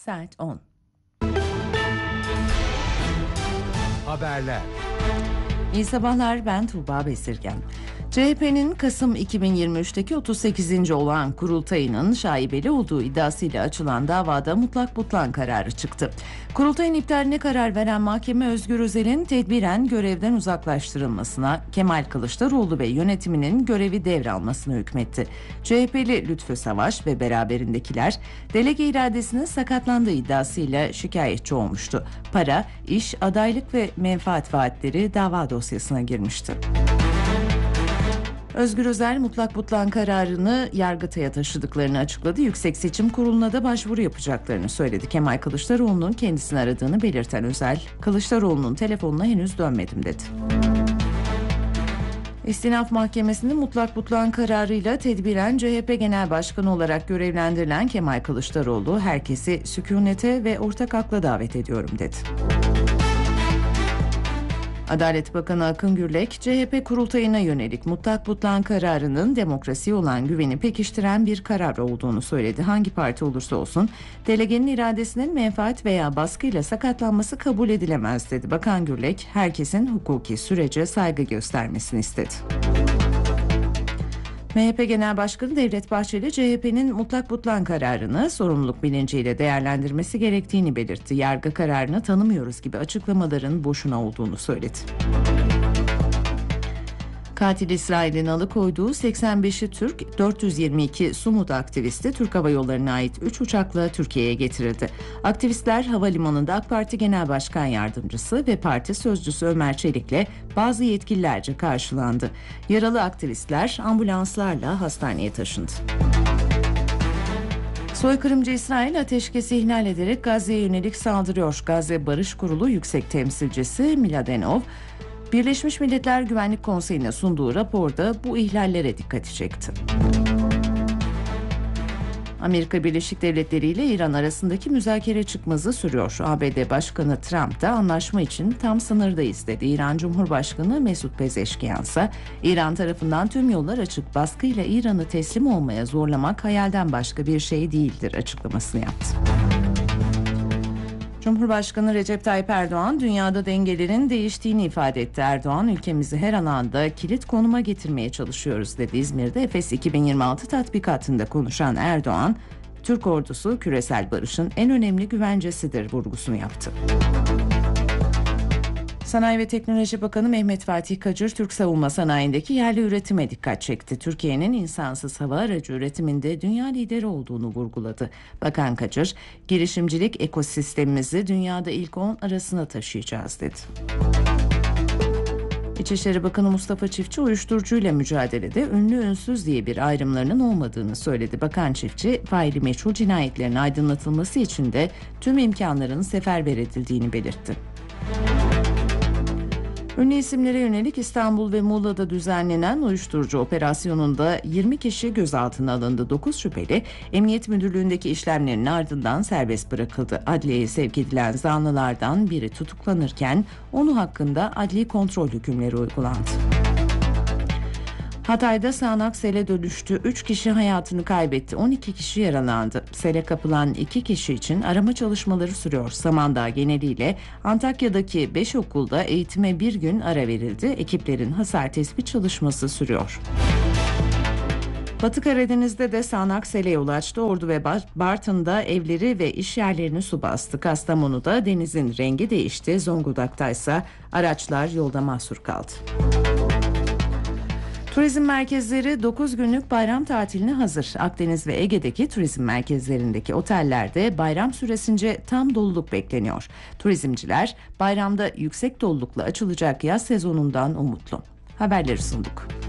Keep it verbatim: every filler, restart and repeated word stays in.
Saat on. Haberler. İyi sabahlar, ben Tuğba Besirgen. C H P'nin Kasım iki bin yirmi üçteki otuz sekizinci olağan kurultayının şaibeli olduğu iddiasıyla açılan davada mutlak butlan kararı çıktı. Kurultayın iptaline karar veren mahkeme Özgür Özel'in tedbiren görevden uzaklaştırılmasına, Kemal Kılıçdaroğlu ve yönetiminin görevi devralmasına hükmetti. C H P'li Lütfü Savaş ve beraberindekiler delege iradesinin sakatlandığı iddiasıyla şikayetçi olmuştu. Para, iş, adaylık ve menfaat vaatleri dava dosyasına girmişti. Özgür Özel mutlak butlan kararını Yargıtay'a taşıdıklarını açıkladı. Yüksek Seçim Kurulu'na da başvuru yapacaklarını söyledi. Kemal Kılıçdaroğlu'nun kendisini aradığını belirten Özel, Kılıçdaroğlu'nun telefonuna henüz dönmedim dedi. İstinaf Mahkemesi'nin mutlak butlan kararıyla tedbiren C H P Genel Başkanı olarak görevlendirilen Kemal Kılıçdaroğlu, herkesi sükunete ve ortak akla davet ediyorum dedi. Adalet Bakanı Akın Gürlek, C H P kurultayına yönelik mutlak butlan kararının demokrasiye olan güveni pekiştiren bir karar olduğunu söyledi. Hangi parti olursa olsun delegenin iradesinin menfaat veya baskıyla sakatlanması kabul edilemez dedi. Bakan Gürlek, herkesin hukuki sürece saygı göstermesini istedi. M H P Genel Başkanı Devlet Bahçeli, C H P'nin mutlak butlan kararını sorumluluk bilinciyle değerlendirmesi gerektiğini belirtti. Yargı kararını tanımıyoruz gibi açıklamaların boşuna olduğunu söyledi. Katil İsrail'in alıkoyduğu seksen beşi Türk, dört yüz yirmi iki Sumut aktivisti Türk Hava Yolları'na ait üç uçakla Türkiye'ye getirildi. Aktivistler havalimanında AK Parti Genel Başkan Yardımcısı ve parti sözcüsü Ömer Çelik'le bazı yetkililerce karşılandı. Yaralı aktivistler ambulanslarla hastaneye taşındı. Soykırımcı İsrail ateşkesi ihlal ederek Gazze'ye yönelik saldırıyor. Gazze Barış Kurulu Yüksek Temsilcisi Miladenov, Birleşmiş Milletler Güvenlik Konseyi'ne sunduğu raporda bu ihlallere dikkati çekti. Amerika Birleşik Devletleri ile İran arasındaki müzakere çıkmazı sürüyor. A B D Başkanı Trump da anlaşma için tam sınırdayız dedi. İran Cumhurbaşkanı Mesut Pezeşkiyan ise İran tarafından tüm yollar açık, baskıyla İran'ı teslim olmaya zorlamak hayalden başka bir şey değildir açıklamasını yaptı. Cumhurbaşkanı Recep Tayyip Erdoğan, dünyada dengelerin değiştiğini ifade etti. Erdoğan, ülkemizi her alanda kilit konuma getirmeye çalışıyoruz dedi. İzmir'de Efes iki bin yirmi altı tatbikatında konuşan Erdoğan, Türk ordusu küresel barışın en önemli güvencesidir vurgusunu yaptı. Sanayi ve Teknoloji Bakanı Mehmet Fatih Kacır, Türk savunma sanayindeki yerli üretime dikkat çekti. Türkiye'nin insansız hava aracı üretiminde dünya lideri olduğunu vurguladı. Bakan Kacır, girişimcilik ekosistemimizi dünyada ilk on arasına taşıyacağız dedi. İçişleri Bakanı Mustafa Çiftçi, uyuşturucuyla mücadelede ünlü ünsüz diye bir ayrımlarının olmadığını söyledi. Bakan Çiftçi, faili meçhul cinayetlerin aydınlatılması için de tüm imkanların seferber edildiğini belirtti. Ünlü isimlere yönelik İstanbul ve Muğla'da düzenlenen uyuşturucu operasyonunda yirmi kişi gözaltına alındı. dokuz şüpheli Emniyet Müdürlüğü'ndeki işlemlerin ardından serbest bırakıldı. Adliyeye sevk edilen zanlılardan biri tutuklanırken onu hakkında adli kontrol hükümleri uygulandı. Hatay'da sağanak sele dönüştü. üç kişi hayatını kaybetti. on iki kişi yaralandı. Sele kapılan iki kişi için arama çalışmaları sürüyor. Samandağ geneliyle Antakya'daki beş okulda eğitime bir gün ara verildi. Ekiplerin hasar tespit çalışması sürüyor. Batı Karadeniz'de de sağanak sele yol açtı. Ordu ve Bartın'da evleri ve iş yerlerini su bastı. Kastamonu'da denizin rengi değişti. Zonguldak'ta ise araçlar yolda mahsur kaldı. Turizm merkezleri dokuz günlük bayram tatiline hazır. Akdeniz ve Ege'deki turizm merkezlerindeki otellerde bayram süresince tam doluluk bekleniyor. Turizmciler bayramda yüksek dolulukla açılacak yaz sezonundan umutlu. Haberleri sunduk.